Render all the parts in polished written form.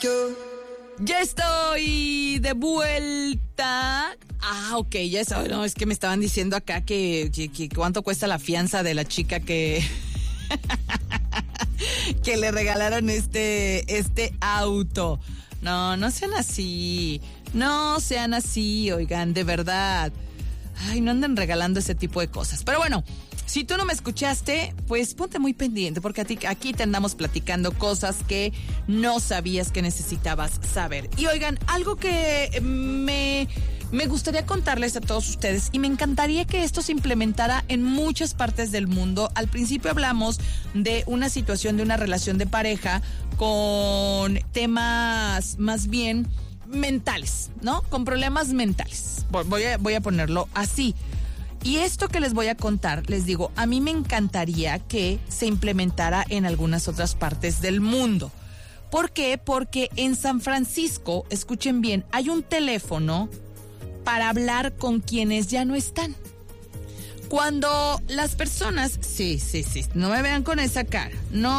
Ya estoy de vuelta. Ok, ya sabes, no, es que me estaban diciendo acá que cuánto cuesta la fianza de la chica que que le regalaron este auto. No sean así. No sean así, oigan, de verdad. Ay, no anden regalando ese tipo de cosas. Pero bueno, si tú no me escuchaste, pues ponte muy pendiente, porque aquí te andamos platicando cosas que no sabías que necesitabas saber. Y oigan, algo que me gustaría contarles a todos ustedes, y me encantaría que esto se implementara en muchas partes del mundo. Al principio hablamos de una situación de una relación de pareja con temas más bien mentales, ¿no? Con problemas mentales. Voy a ponerlo así. Y esto que les voy a contar, les digo, a mí me encantaría que se implementara en algunas otras partes del mundo. ¿Por qué? Porque en San Francisco, escuchen bien, hay un teléfono para hablar con quienes ya no están. Cuando las personas, sí, no me vean con esa cara,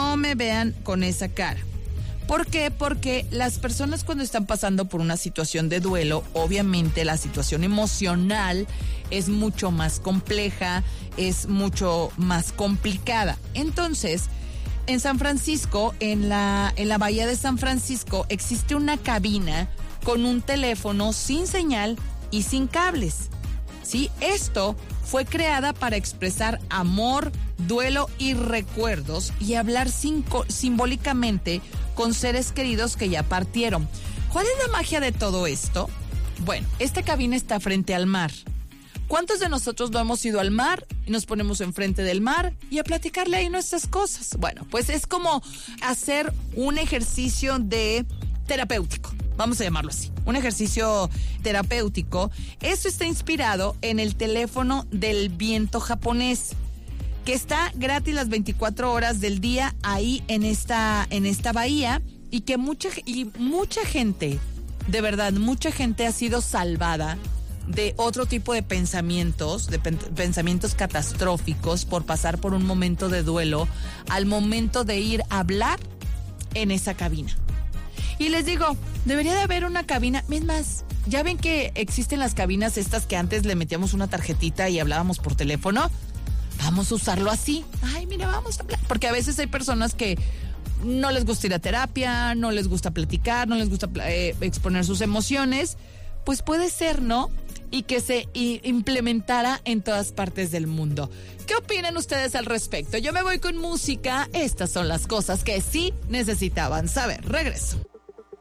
¿Por qué? Porque las personas cuando están pasando por una situación de duelo, obviamente la situación emocional es mucho más compleja, es mucho más complicada. Entonces, en San Francisco, en la bahía de San Francisco, existe una cabina con un teléfono sin señal y sin cables. ¿Sí? Esto fue creada para expresar amor, duelo y recuerdos y hablar simbólicamente con seres queridos que ya partieron. ¿Cuál es la magia de todo esto? Bueno, esta cabina está frente al mar. ¿Cuántos de nosotros no hemos ido al mar y nos ponemos enfrente del mar y a platicarle ahí nuestras cosas? Bueno, pues es como hacer un ejercicio de terapéutico. Vamos a llamarlo así, un ejercicio terapéutico. Esto está inspirado en el teléfono del viento japonés, que está gratis las 24 horas del día ahí en esta bahía, y que mucha gente, de verdad, mucha gente ha sido salvada de otro tipo de pensamientos, pensamientos catastróficos por pasar por un momento de duelo al momento de ir a hablar en esa cabina. Y les digo, debería de haber una cabina. Es más, ya ven que existen las cabinas estas que antes le metíamos una tarjetita y hablábamos por teléfono. Vamos a usarlo así. Ay, mira, vamos a hablar. Porque a veces hay personas que no les gusta ir a terapia, no les gusta platicar, no les gusta exponer sus emociones. Pues puede ser, ¿no? Y que se implementara en todas partes del mundo. ¿Qué opinan ustedes al respecto? Yo me voy con música. Estas son las cosas que sí necesitaban saber. Regreso.